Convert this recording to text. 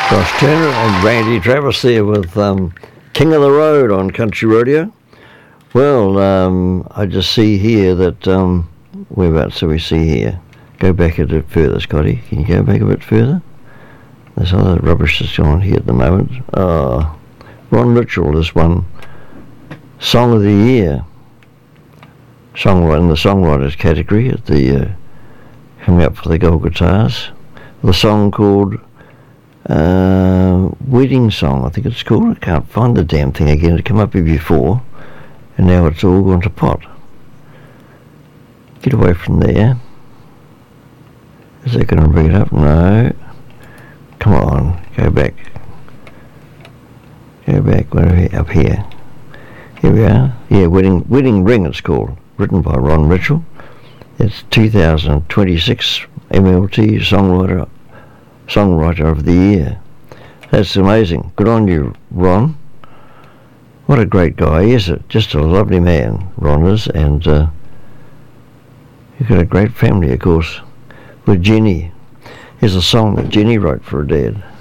Josh Turner and Randy Travis there with King of the Road on Country Radio. Well, I just see here that, whereabouts do we see here? Go back a bit further, Scotty. Can you go back a bit further? There's other rubbish that's on here at the moment. Ron Mitchell has won Song of the Year. In the songwriters category at the coming up for the Gold Guitars. The song called Wedding Song, I think it's called. I can't find the damn thing again. It came up here before, and now it's all gone to pot. Get away from there. Is that going to bring it up? No. Come on, go back. Go back, up here. Here we are. Yeah, Wedding Ring it's called. Written by Ron Mitchell. It's 2026 MLT Songwriter of the Year. That's amazing. Good on you, Ron. What a great guy. He is just a lovely man, Ron is, and he's got a great family, of course, with Jenny. Here's a song that Jenny wrote for her dad.